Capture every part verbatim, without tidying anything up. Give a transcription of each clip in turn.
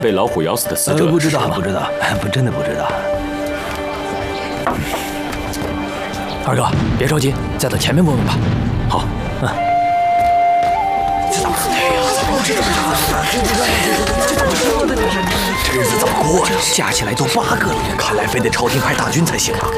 被老虎咬死的死者？ 呃、不知道，不知道，不真的不知道。二哥，别着急，再到前面问问吧。 好。嗯。 这日子怎么过呀？加起来都八个了，看来非得朝廷派大军才行啊。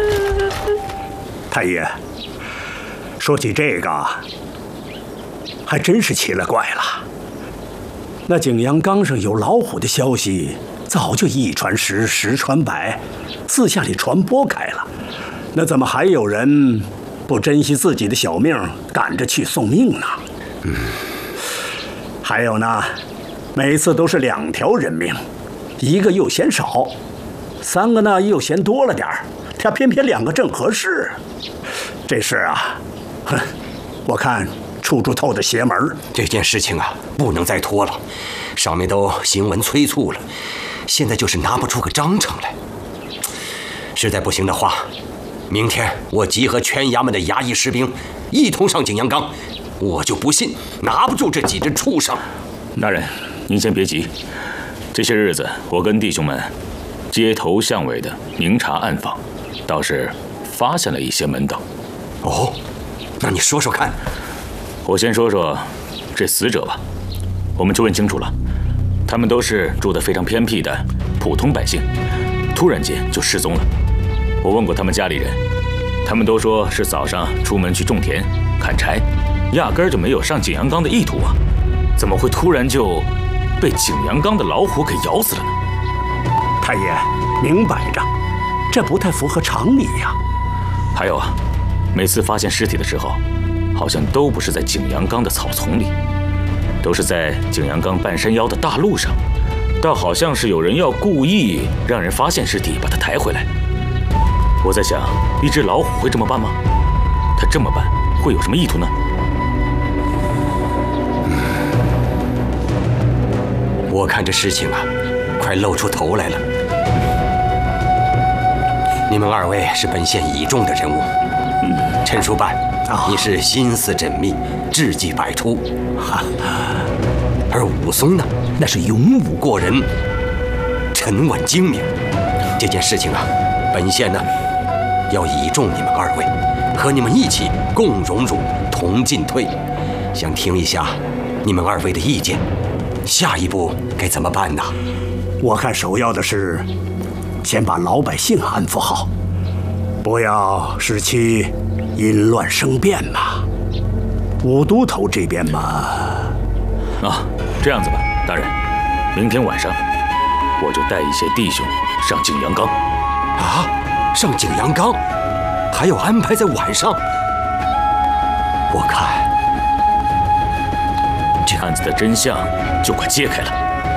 太爷，说起这个，还真是奇了怪了。那景阳冈上有老虎的消息，早就一传十，十传百，四下里传播开了。那怎么还有人不珍惜自己的小命，赶着去送命呢？嗯。还有呢，每次都是两条人命，一个又嫌少，三个呢又嫌多了点儿，他偏偏两个正合适。这事啊，哼，我看处处透着邪门。 这件事情啊，不能再拖了，上面都行文催促了，现在就是拿不出个章程来。实在不行的话，明天我集合全衙门的衙役士兵，一同上景阳冈。我就不信拿不住这几只畜生。 大人，您先别急，这些日子我跟弟兄们街头巷尾的明察暗访，倒是发现了一些门道。 哦，那你说说看。 我先说说这死者吧。我们就问清楚了，他们都是住得非常偏僻的普通百姓，突然间就失踪了。我问过他们家里人，他们都说是早上出门去种田砍柴，压根儿就没有上景阳冈的意图啊！怎么会突然就被景阳冈的老虎给咬死了呢？ 太爷，明摆着，这不太符合常理呀。 还有啊，每次发现尸体的时候，好像都不是在景阳冈的草丛里，都是在景阳冈半山腰的大路上，倒好像是有人要故意让人发现尸体，把它抬回来。我在想，一只老虎会这么办吗？它这么办会有什么意图呢？ 我看这事情啊，快露出头来了。你们二位是本县倚重的人物，嗯，陈书办，啊、你是心思缜密，智计百出，哈。而武松呢，那是勇武过人，沉稳精明。这件事情啊，本县呢要倚重你们二位，和你们一起共荣辱，同进退。想听一下你们二位的意见。下一步该怎么办呢？ 我看首要的是先把老百姓安抚好，不要使其因乱生变嘛。武都头这边嘛， 啊，这样子吧，大人，明天晚上我就带一些弟兄上景阳冈。 啊，上景阳冈，还有安排在晚上？我看这案子的真相就快揭开了。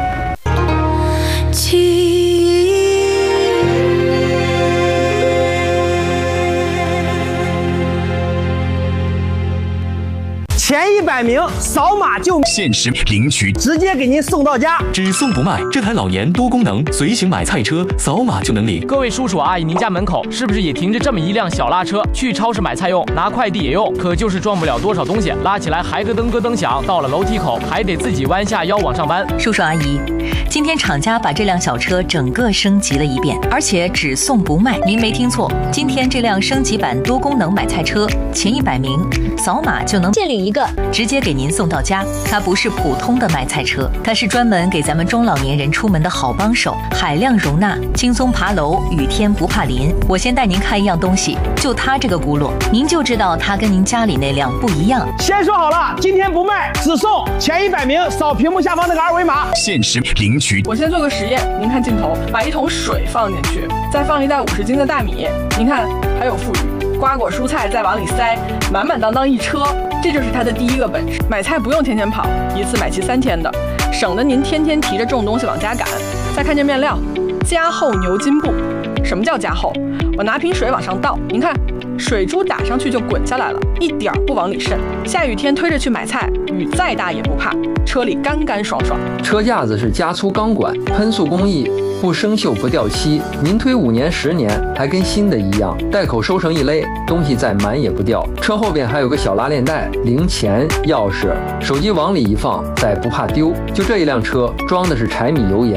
前一百名扫码就限时领取， 直接给您送到家， 只送不卖。这台老年多功能随行买菜车，扫码就能领。 各位叔叔阿姨，您家门口是不是也停着这么一辆小拉车？去超市买菜用，拿快递也用，可就是装不了多少东西，拉起来还咯噔咯噔响，到了楼梯口还得自己弯下腰往上搬。 叔叔阿姨，今天厂家把这辆小车整个升级了一遍，而且只送不卖。您没听错，今天这辆升级版多功能买菜车，前一百名扫码就能限领一个，直接给您送到家。它不是普通的买菜车，它是专门给咱们中老年人出门的好帮手，海量容纳，轻松爬楼，雨天不怕淋。我先带您看一样东西，就它这个轱辘，您就知道它跟您家里那辆不一样。 先说好了，今天不卖，只送前一百名扫屏幕下方那个二维码， 限时领取。 我先做个实验，您看镜头，把一桶水放进去，再放一袋五十斤的大米，您看还有富裕，瓜果蔬菜再往里塞，满满当当一车。这就是他的第一个本事，买菜不用天天跑，一次买齐三天的，省得您天天提着重东西往家赶。再看这面料，加厚牛筋布。什么叫加厚？我拿瓶水往上倒，您看，水珠打上去就滚下来了，一点不往里渗。下雨天推着去买菜，雨再大也不怕，车里干干爽爽。 车架子是加粗钢管，喷塑工艺，不生锈不掉漆，您推五年十年还跟新的一样，袋口收成一勒，东西再满也不掉。车后边还有个小拉链袋，零钱、钥匙、手机往里一放，再不怕丢。就这一辆车装的是柴米油盐，